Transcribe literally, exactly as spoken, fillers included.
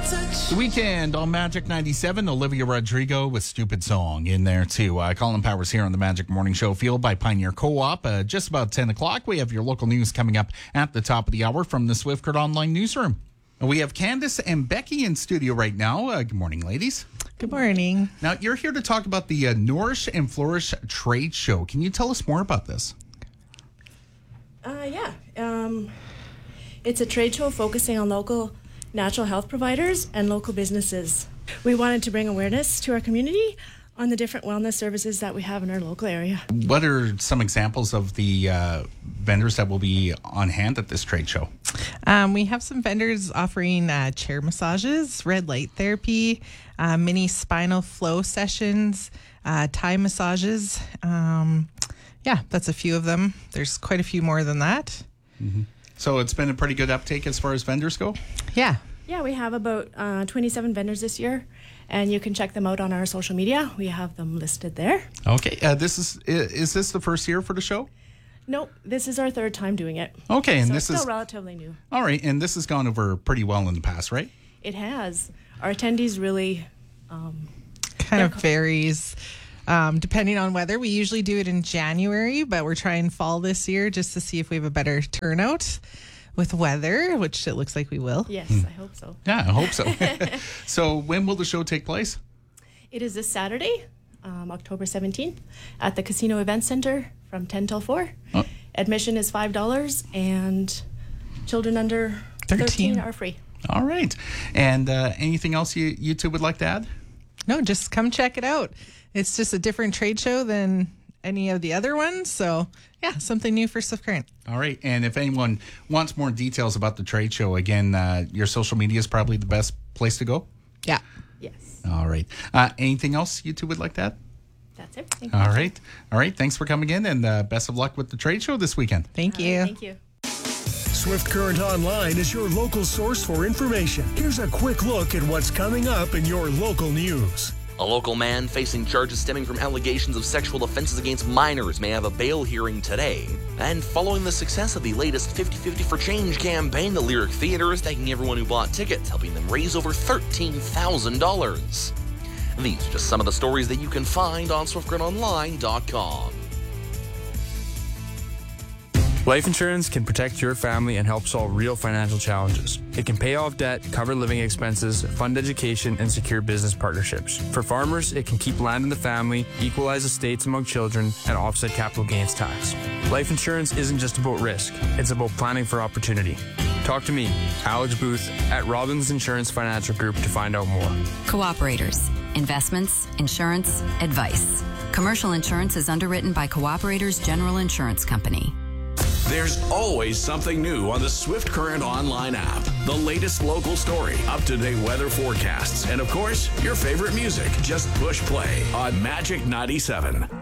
The Weekend on Magic ninety-seven. Olivia Rodrigo with Stupid Song in there, too. Uh, Colin Powers here on the Magic Morning Show, fueled by Pioneer Co-op. Uh, just about ten o'clock, we have your local news coming up at the top of the hour from the Swift Current Online newsroom. We have Candace and Becky in studio right now. Uh, good morning, ladies. Good morning. Now, you're here to talk about the uh, Nourish and Flourish Trade Show. Can you tell us more about this? Uh, yeah. Um, it's a trade show focusing on local natural health providers and local businesses. We wanted to bring awareness to our community on the different wellness services that we have in our local area. What are some examples of the uh, vendors that will be on hand at this trade show? Um, we have some vendors offering uh, chair massages, red light therapy, uh, mini spinal flow sessions, uh, Thai massages. Um, yeah, that's a few of them. There's quite a few more than that. Mm-hmm. So it's been a pretty good uptake as far as vendors go? Yeah. Yeah, we have about uh, twenty-seven vendors this year, and you can check them out on our social media. We have them listed there. Okay. Uh, this is is this the first year for the show? Nope, this is our third time doing it. Okay, and so this it's still is relatively new. All right, and this has gone over pretty well in the past, right? It has. Our attendees really um, kind of varies. Um, depending on weather. We usually do it in January, but we're trying fall this year just to see if we have a better turnout with weather, which it looks like we will. Yes, hmm. I hope so. Yeah, I hope so. So when will the show take place? It is this Saturday, um, October seventeenth, at the Casino Event Center from ten till four. Oh. Admission is five dollars, and children under thirteen, thirteen are free. All right. And uh, anything else you, you two would like to add? No, just come check it out. It's just a different trade show than any of the other ones. So, yeah, something new for Swift Current. All right. And if anyone wants more details about the trade show, again, uh, your social media is probably the best place to go? Yeah. Yes. All right. Uh, anything else you two would like to add? That's everything. All right. All right. Thanks for coming in, and uh, best of luck with the trade show this weekend. Thank you. Right, thank you. Swift Current Online is your local source for information. Here's a quick look at what's coming up in your local news. A local man facing charges stemming from allegations of sexual offenses against minors may have a bail hearing today. And following the success of the latest fifty fifty for Change campaign, the Lyric Theatre is thanking everyone who bought tickets, helping them raise over thirteen thousand dollars. These are just some of the stories that you can find on swift current online dot com. Life insurance can protect your family and help solve real financial challenges. It can pay off debt, cover living expenses, fund education, and secure business partnerships. For farmers, it can keep land in the family, equalize estates among children, and offset capital gains tax. Life insurance isn't just about risk, it's about planning for opportunity. Talk to me, Alex Booth, at Robbins Insurance Financial Group to find out more. Cooperators. Investments, insurance, advice. Commercial insurance is underwritten by Cooperators General Insurance Company. There's always something new on the Swift Current Online app. The latest local story, up-to-date weather forecasts, and of course, your favorite music. Just push play on Magic ninety-seven.